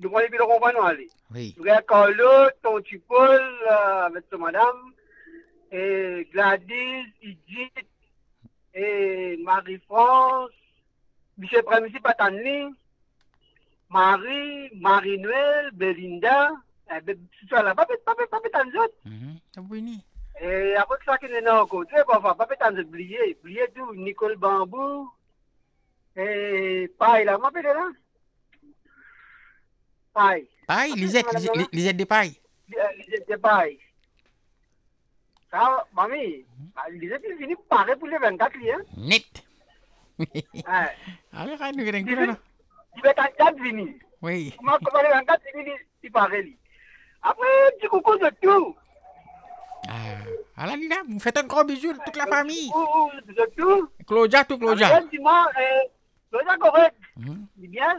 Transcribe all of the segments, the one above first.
Nous prenons les billes de aller. Oui. Nous avons Carlo, Tonti Paul, avec sa madame, et Gladys, Edith, et Marie-France, Michel Prémissi Patanli, Marie, Marie-Noël, Belinda, c'est ça là, pas tant d'autres. Oui. Et après ça, qui est dans le côté, pas tant d'autres, oublier tout, Nicole Bambou, et Paille là, m'appelle là? Paille. Paille, Lisette des pailles. Lisette Paille. Ça, mamie, Lisette, il finit par parer pour les 24 liens. Net. Ouais. Allez, nous avons là. Il va être fini. Oui. Comment les 24 fini, il paraît. Après, petit coucou de tout. Alors, Lina, vous faites un gros bisou de toute la famille. De tout. Claudia. Claudia, correct. Dis bien.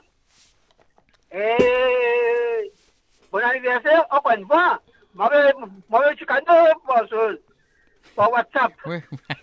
Et bon anniversaire, encore une fois. Moi, je suis cadeau par WhatsApp. Oui.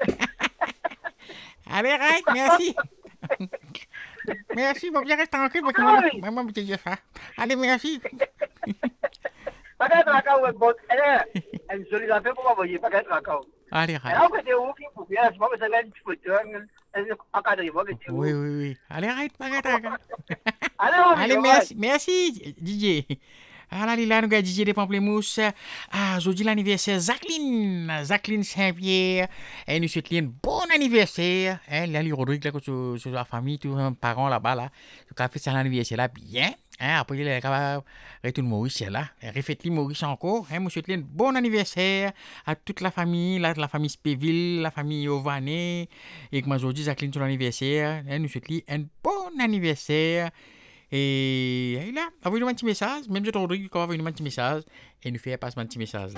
Allez, right, merci. Merci, vous bien rester tranquille parce que moi, je vais faire. Allez, merci. Pas qu'être à cause, bon, elle est jolie affaire pour m'envoyer, pas qu'être à cause. Allez, right. Alors, c'est où qui faut bien, je pense que c'est là une photo, elle est encadrée, oui. Allez, right, pas qu'être. Allez, merci, DJ. Alors, là, nous avons DJ des Pamplemousses. Aujourd'hui, l'anniversaire Jacqueline Saint-Pierre. Et nous souhaitons un bon anniversaire. Là, les Rodrigue, là, sur la famille, tous les parents là-bas, là. Nous avons fait ça l'anniversaire là bien. Après, il est capable de retourner Maurice là. Refaites-le Maurice encore. Nous souhaitons un bon anniversaire à toute la famille, la famille Spéville, la famille Ované. Et comme aujourd'hui, Jacqueline, sur l'anniversaire. Nous souhaitons un bon anniversaire. Et là, envoyez-nous un petit message. Même si Rodrigue, envoyez-nous un petit message. Et nous fait passer un petit message.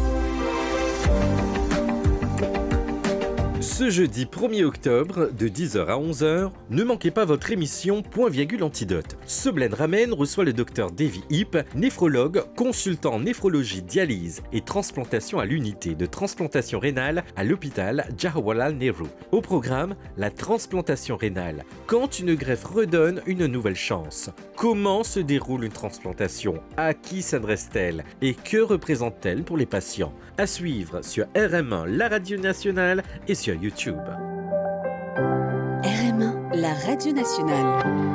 Ce jeudi 1er octobre, de 10h à 11h, ne manquez pas votre émission Point Virgule Antidote. Seblen Ramen reçoit le docteur Davy Hip, néphrologue, consultant en néphrologie, dialyse et transplantation à l'unité de transplantation rénale à l'hôpital Jawaharlal Nehru. Au programme, la transplantation rénale. Quand une greffe redonne une nouvelle chance. Comment se déroule une transplantation? À qui s'adresse-t-elle? Et que représente-t-elle pour les patients? À suivre sur RM1, la radio nationale, et sur YouTube. RM1, la radio nationale.